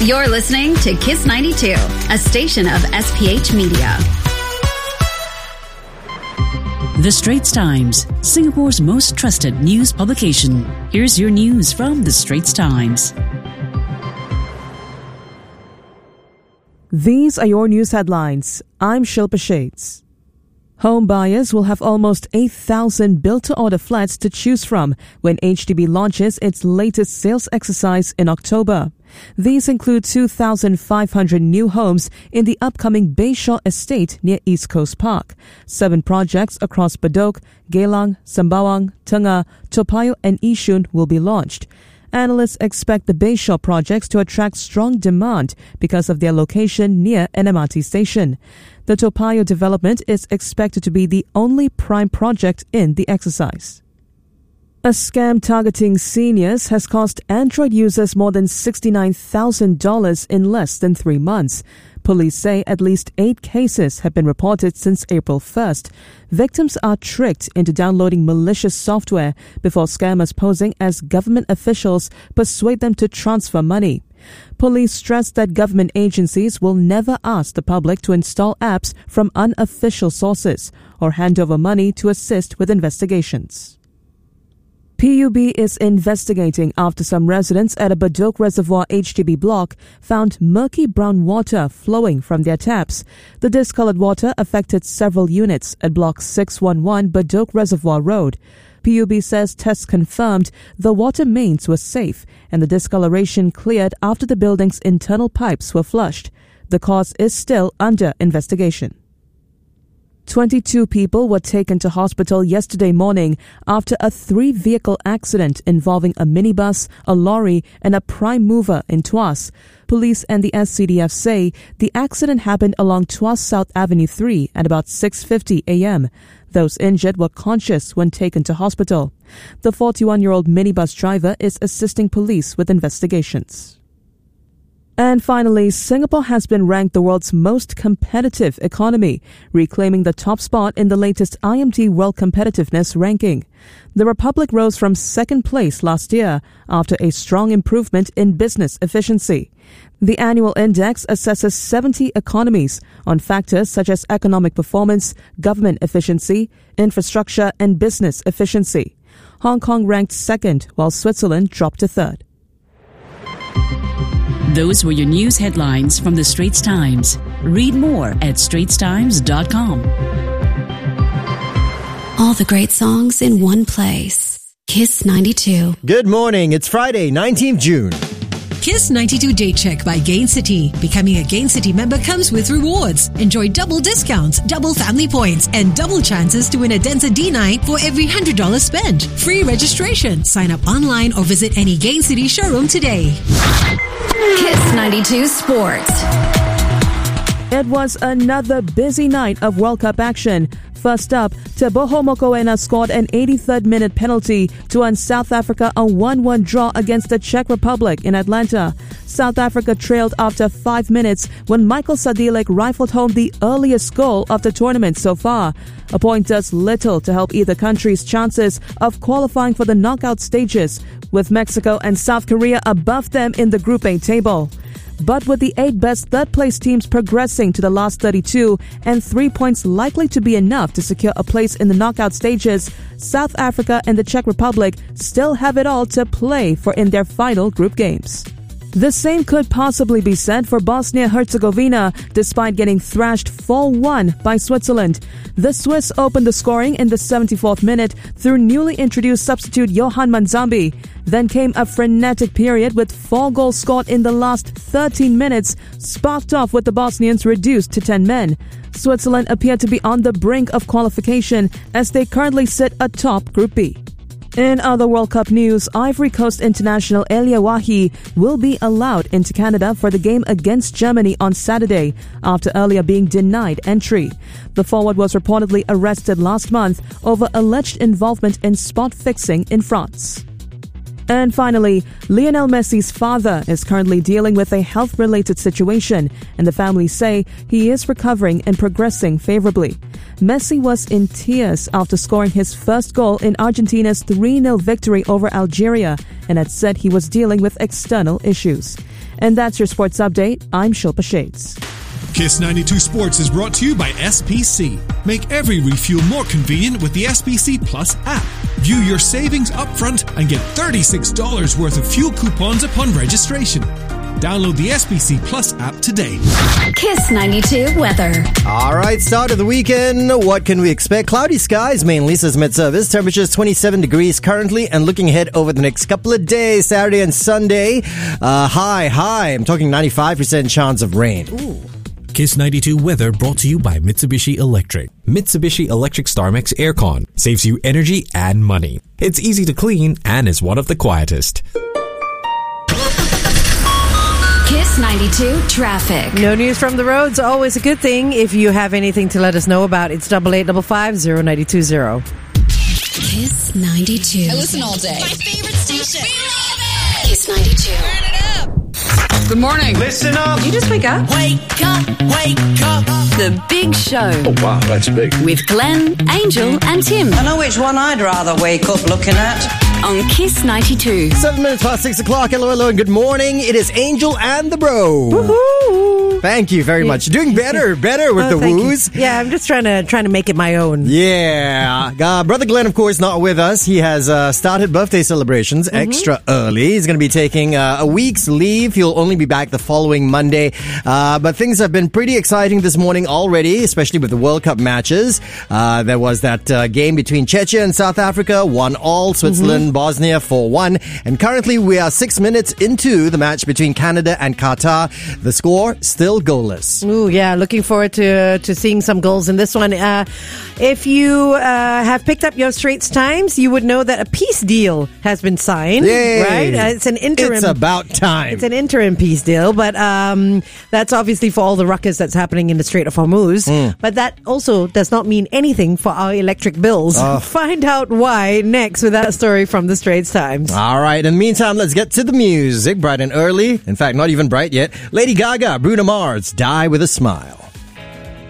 You're listening to Kiss 92, a station of SPH Media. The Straits Times, Singapore's most trusted news publication. Here's your news from The Straits Times. These are your news headlines. I'm Shilpa Shades. Home buyers will have almost 8,000 built-to-order flats to choose from when HDB launches its latest sales exercise in October. These include 2,500 new homes in the upcoming Bayshore Estate near East Coast Park. 7 projects across Bedok, Geylang, Sembawang, Tengah, Toa Payoh and Yishun will be launched. Analysts expect the Bayshore projects to attract strong demand because of their location near an MRT station. The Toa Payoh development is expected to be the only prime project in the exercise. A scam targeting seniors has cost Android users more than $69,000 in less than 3 months. Police say at least 8 cases have been reported since April 1st. Victims are tricked into downloading malicious software before scammers posing as government officials persuade them to transfer money. Police stress that government agencies will never ask the public to install apps from unofficial sources or hand over money to assist with investigations. PUB is investigating after some residents at a Bedok Reservoir HDB block found murky brown water flowing from their taps. The discolored water affected several units at Block 611 Bedok Reservoir Road. PUB says tests confirmed the water mains were safe and the discoloration cleared after the building's internal pipes were flushed. The cause is still under investigation. 22 people were taken to hospital yesterday morning after a 3-vehicle accident involving a minibus, a lorry, and a prime mover in Tuas. Police and the SCDF say the accident happened along Tuas South Avenue 3 at about 6:50 a.m. Those injured were conscious when taken to hospital. The 41-year-old minibus driver is assisting police with investigations. And finally, Singapore has been ranked the world's most competitive economy, reclaiming the top spot in the latest IMD World Competitiveness ranking. The Republic rose from second place last year after a strong improvement in business efficiency. The annual index assesses 70 economies on factors such as economic performance, government efficiency, infrastructure, and business efficiency. Hong Kong ranked second, while Switzerland dropped to third. Those were your news headlines from The Straits Times. Read more at straitstimes.com. All the great songs in one place. Kiss 92. Good morning. It's Friday, 19th June. Kiss 92 Day Check by Gain City. Becoming a Gain City member comes with rewards. Enjoy double discounts, double family points, and double chances to win a Denza D9 for every $100 spent. Free registration. Sign up online or visit any Gain City showroom today. Kiss 92 Sports. It was another busy night of World Cup action. First up, Teboho Mokoena scored an 83rd minute penalty to earn South Africa a 1-1 draw against the Czech Republic in Atlanta. South Africa trailed after 5 minutes when Michael Sadilek rifled home the earliest goal of the tournament so far. A point does little to help either country's chances of qualifying for the knockout stages, with Mexico and South Korea above them in the Group A table. But with the 8 best third-place teams progressing to the last 32 and 3 points likely to be enough to secure a place in the knockout stages, South Africa and the Czech Republic still have it all to play for in their final group games. The same could possibly be said for Bosnia-Herzegovina, despite getting thrashed 4-1 by Switzerland. The Swiss opened the scoring in the 74th minute through newly introduced substitute Johan Manzambi. Then came a frenetic period with 4 goals scored in the last 13 minutes, sparked off with the Bosnians reduced to 10 men. Switzerland appear to be on the brink of qualification as they currently sit atop Group B. In other World Cup news, Ivory Coast international Elia Wahi will be allowed into Canada for the game against Germany on Saturday after earlier being denied entry. The forward was reportedly arrested last month over alleged involvement in spot fixing in France. And finally, Lionel Messi's father is currently dealing with a health-related situation, and the family say he is recovering and progressing favorably. Messi was in tears after scoring his first goal in Argentina's 3-0 victory over Algeria and had said he was dealing with external issues. And that's your sports update. I'm Shilpa Shades. Kiss 92 Sports is brought to you by SPC. Make every refuel more convenient with the SPC Plus app. View your savings upfront and get $36 worth of fuel coupons upon registration. Download the SPC Plus app today. Kiss 92 weather. All right, start of the weekend. What can we expect? Cloudy skies mainly, says Met Service. Temperatures 27 degrees currently, and looking ahead over the next couple of days, Saturday and Sunday. High. I'm talking 95% chance of rain. Ooh. Kiss 92 weather brought to you by Mitsubishi Electric. Mitsubishi Electric StarMax Aircon saves you energy and money. It's easy to clean and is one of the quietest. Kiss 92 traffic. No news from the roads, always a good thing. If you have anything to let us know about, it's 8855-0920. Kiss 92. I listen all day. My favorite station. We love it. Kiss 92. Turn it up. Good morning. Listen up. Did you just wake up? Wake up. Wake up. The Big Show. Oh, wow, that's big. With Glenn, Angel, and Tim. I know which one I'd rather wake up looking at. On Kiss 92. 7 minutes past 6 o'clock. Hello, and good morning. It is Angel and the Bro. Woohoo! Thank you very much. Doing better with the woos. Yeah, I'm just trying to make it my own. Yeah. Brother Glenn, of course, not with us. He has started birthday celebrations extra early. He's going to be taking a week's leave. He'll only be back the following Monday. But things have been pretty exciting this morning already, especially with the World Cup matches. There was that game between Czechia and South Africa, 1-1, Switzerland, Bosnia 4-1. And currently we are 6 minutes into the match between Canada and Qatar. The score still goalless. Ooh, yeah, looking forward to seeing some goals in this one. If you have picked up your Straits Times, you would know that a peace deal has been signed. Yay. Right? It's an interim. It's about time. It's an interim peace deal, but that's obviously for all the ruckus that's happening in the Strait of Hormuz. But that also does not mean anything for our electric bills. Find out why next with that story from the Straits Times. All right. In the meantime, let's get to the music. Bright and early. In fact, not even bright yet. Lady Gaga, Bruno Mars, Die With a Smile.